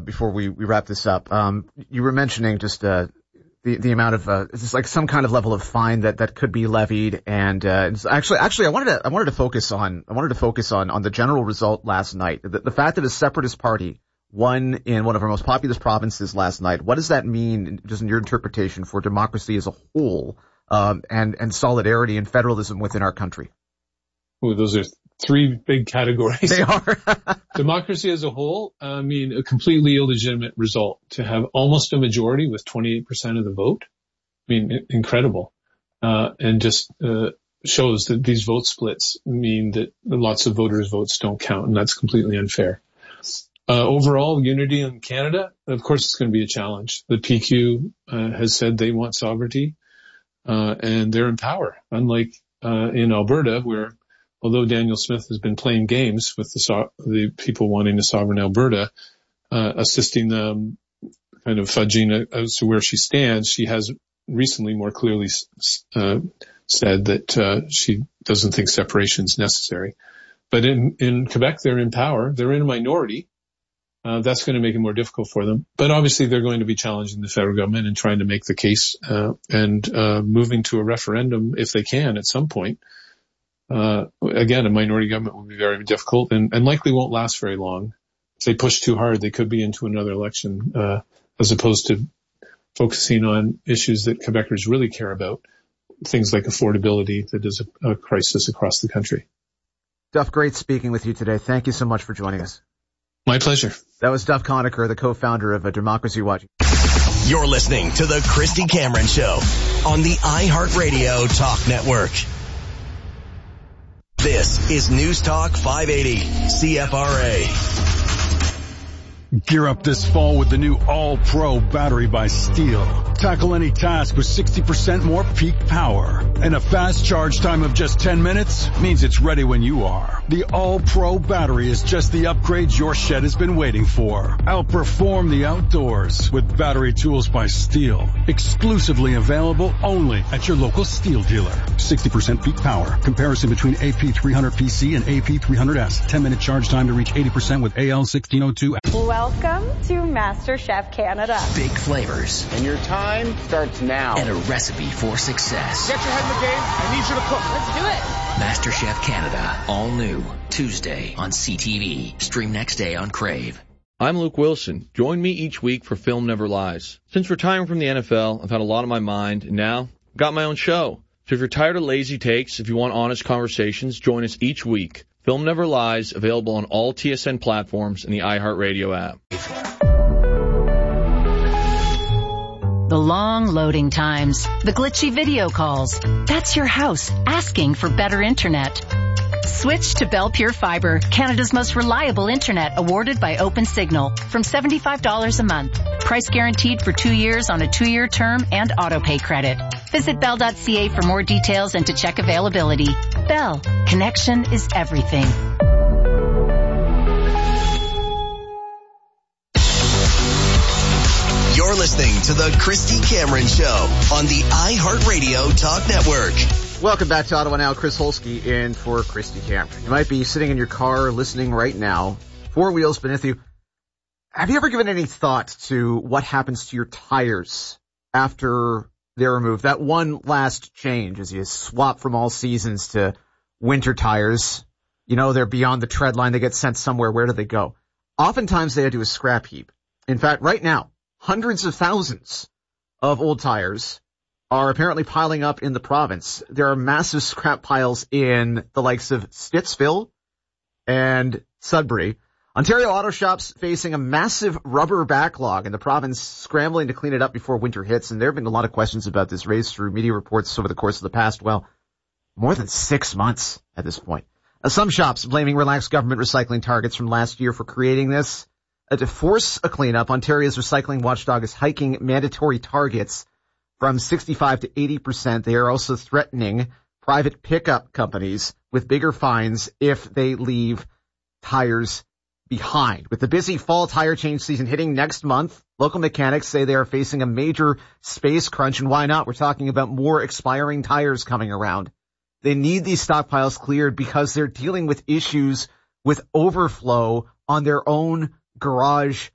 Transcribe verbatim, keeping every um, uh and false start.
before we, we wrap this up. Um, you were mentioning just uh, the the amount of uh, it's like some kind of level of fine that, that could be levied, and uh, it's actually actually I wanted to I wanted to focus on I wanted to focus on on the general result last night. The, the fact that a separatist party won in one of our most populous provinces last night. What does that mean, just in your interpretation, for democracy as a whole, um, and and solidarity and federalism within our country? Oh, those are three big categories. They are. Democracy as a whole, I mean, a completely illegitimate result to have almost a majority with twenty-eight percent of the vote. I mean, incredible. Uh, and just, uh, shows that these vote splits mean that lots of voters' votes don't count, and that's completely unfair. Uh, overall, unity in Canada, of course, it's going to be a challenge. The P Q, uh, has said they want sovereignty, uh, and they're in power, unlike, uh, in Alberta, where, although Danielle Smith has been playing games with the, so- the people wanting a sovereign Alberta, uh, assisting them, kind of fudging as to where she stands, she has recently more clearly uh, said that uh, she doesn't think separation is necessary. But in, in Quebec, they're in power. They're in a minority. Uh, that's going to make it more difficult for them. But obviously, they're going to be challenging the federal government and trying to make the case uh, and uh, moving to a referendum if they can at some point. Uh, again, a minority government will be very difficult and, and likely won't last very long. If they push too hard, they could be into another election, uh, as opposed to focusing on issues that Quebecers really care about, things like affordability that is a, a crisis across the country. Duff, great speaking with you today. Thank you so much for joining us. My pleasure. That was Duff Conacher, the co-founder of uh, Democracy Watch. You're listening to the Christy Cameron Show on the iHeartRadio Talk Network. This is News Talk five eighty C F R A. Gear up this fall with the new All-Pro battery by Steel. Tackle any task with sixty percent more peak power. And a fast charge time of just ten minutes means it's ready when you are. The All-Pro battery is just the upgrade your shed has been waiting for. Outperform the outdoors with battery tools by Steel. Exclusively available only at your local Steel dealer. sixty percent peak power. Comparison between A P three hundred P C and A P three hundred S. ten minute charge time to reach eighty percent with A L sixteen oh two. Welcome to MasterChef Canada. Big flavors. And your time starts now. And a recipe for success. Get your head in the game. I need you to cook. Let's do it. MasterChef Canada. All new. Tuesday on C T V. Stream next day on Crave. I'm Luke Wilson. Join me each week for Film Never Lies. Since retiring from the N F L, I've had a lot on my mind, and now I've got my own show. So if you're tired of lazy takes, if you want honest conversations, join us each week. Film Never Lies, available on all T S N platforms and the iHeartRadio app. The long loading times, the glitchy video calls. That's your house asking for better internet. Switch to Bell Pure Fiber, Canada's most reliable internet, awarded by OpenSignal, from seventy-five dollars a month. Price guaranteed for two years on a two-year term and auto-pay credit. Visit bell dot c a for more details and to check availability. Bell, connection is everything. You're listening to the Christy Cameron Show on the iHeartRadio Talk Network. Welcome back to Ottawa Now. Chris Holsky in for Christy Cameron. You might be sitting in your car listening right now, four wheels beneath you. Have you ever given any thought to what happens to your tires after they're removed? That one last change as you swap from all seasons to winter tires. You know, they're beyond the tread line. They get sent somewhere. Where do they go? Oftentimes they head to a scrap heap. In fact, right now, hundreds of thousands of old tires are apparently piling up in the province. There are massive scrap piles in the likes of Stittsville and Sudbury. Ontario auto shops facing a massive rubber backlog in the province, scrambling to clean it up before winter hits. And there have been a lot of questions about this raised through media reports over the course of the past, well, more than six months at this point. Uh, some shops blaming relaxed government recycling targets from last year for creating this. Uh, to force a cleanup, Ontario's recycling watchdog is hiking mandatory targets from sixty-five to eighty percent. They are also threatening private pickup companies with bigger fines if they leave tires behind. With the busy fall tire change season hitting next month, local mechanics say they are facing a major space crunch, and why not? We're talking about more expiring tires coming around. They need these stockpiles cleared because they're dealing with issues with overflow on their own garage